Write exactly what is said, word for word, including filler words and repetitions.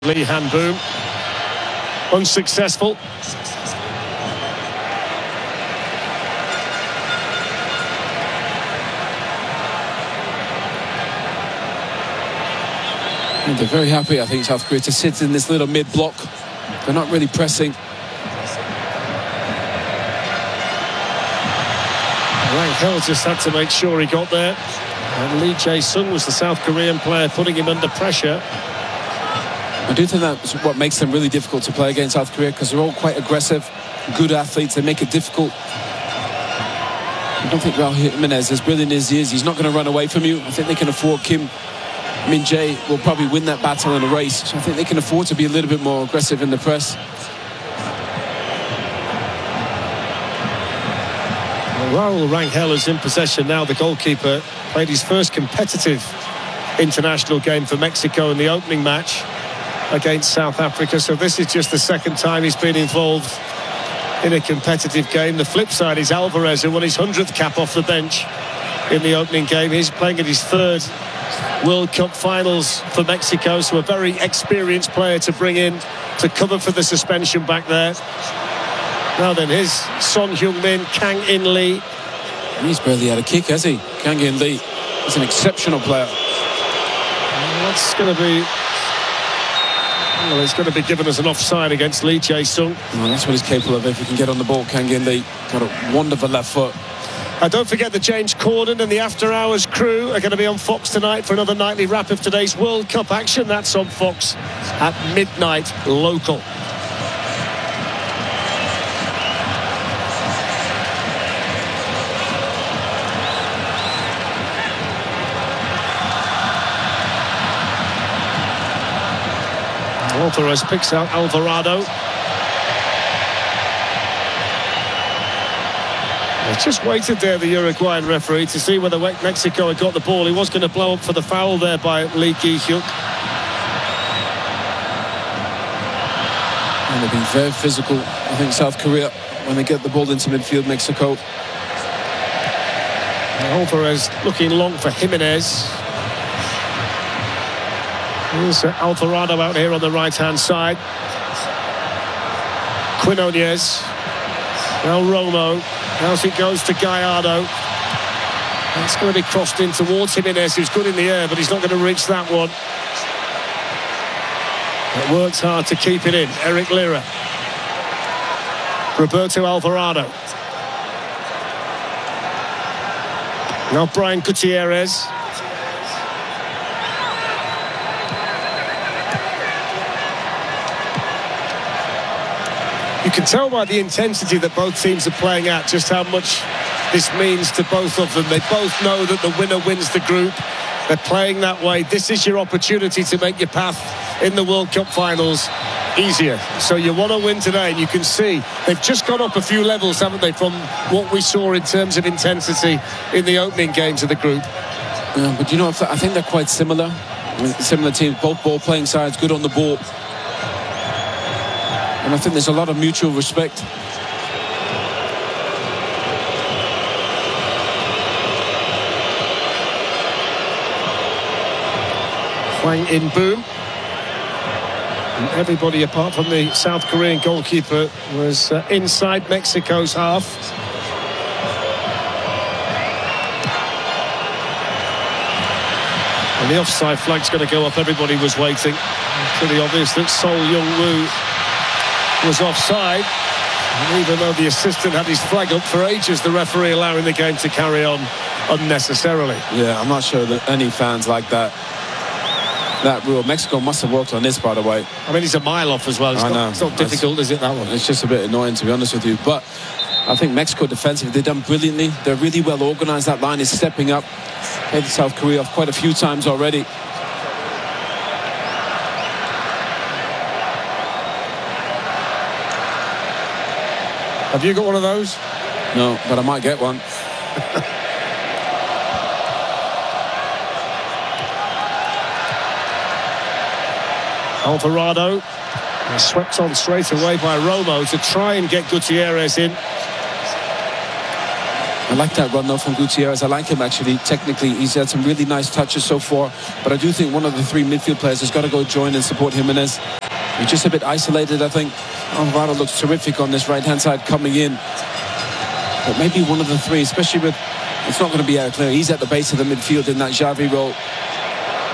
Lee Han-boom, unsuccessful. And they're very happy, I think, South Korea, to sit in this little mid-block. They're not really pressing. Rangel just had to make sure he got there. And Lee Jae-sung was the South Korean player putting him under pressure. I do think that's what makes them really difficult to play against South Korea, because they're all quite aggressive, good athletes. They make it difficult. I don't think Raul Jimenez, as brilliant as he is, he's not going to run away from you. I think they can afford Kim Min-jae will probably win that battle in a race. So I think they can afford to be a little bit more aggressive in the press. Well, Raul Rangel is in possession now. The goalkeeper played his first competitive international game for Mexico in the opening match against South Africa. So this is just the second time he's been involved in a competitive game. The flip side is Alvarez, who won his hundredth cap off the bench in the opening game. He's playing at his third World Cup finals for Mexico, so a very experienced player to bring in to cover for the suspension back there. Now then, here's Son Heung-min, Kang In-lee. He's barely had a kick, has he? Kang In-lee is an exceptional player. And that's going to be... Well, it's going to be given as an offside against Lee Jae-sung. Well, that's what he's capable of if he can get on the ball. Kang In-lee got a wonderful left foot. And don't forget, the James Corden and the After Hours crew are going to be on Fox tonight for another nightly wrap of today's World Cup action. That's on Fox at midnight local. Alvarez picks out Alvarado. They just waited there, the Uruguayan referee, to see whether Mexico had got the ball. He was going to blow up for the foul there by Lee Gi-hyuk. And they've been very physical, I think, South Korea, when they get the ball into midfield. Mexico. Alvarez looking long for Jimenez. Here's Alvarado out here on the right-hand side. Quinones. Now Romo. As it goes to Gallardo. It's going to be crossed in towards Jimenez, who's good in the air, but he's not going to reach that one. It works hard to keep it in. Eric Lira. Roberto Alvarado. Now Brian Gutierrez. You can tell by the intensity that both teams are playing at just how much this means to both of them. They both know that the winner wins the group. They're playing that way. This is your opportunity to make your path in the World Cup finals easier. So you want to win today, and you can see they've just gone up a few levels, haven't they, from what we saw in terms of intensity in the opening games of the group. Yeah, but you know, I think they're quite similar. Similar teams, both ball playing sides, good on the ball. And I think there's a lot of mutual respect. Hwang In-boom. And everybody apart from the South Korean goalkeeper was uh, inside Mexico's half. And the offside flag's going to go up. Everybody was waiting. It's pretty obvious that Sol Young-woo was offside, and even though the assistant had his flag up for ages, the referee allowing the game to carry on unnecessarily. Yeah, I'm not sure that any fans like that that rule. Mexico must have worked on this, by the way. I mean, he's a mile off as well. It's I not, know. It's not difficult, is it, that one? It's just a bit annoying, to be honest with you. But I think Mexico defensively, they've done brilliantly. They're really well organised. That line is stepping up. They've South Korea off quite a few times already. Have you got one of those? No, but I might get one. Alvarado swept on straight away by Romo to try and get Gutierrez in. I like that run though from Gutierrez. I like him actually. Technically, he's had some really nice touches so far. But I do think one of the three midfield players has got to go join and support Jimenez. He's just a bit isolated, I think. Alvaro looks terrific on this right-hand side coming in. But maybe one of the three, especially with... It's not going to be Eric Lamela. He's at the base of the midfield in that Xavi role.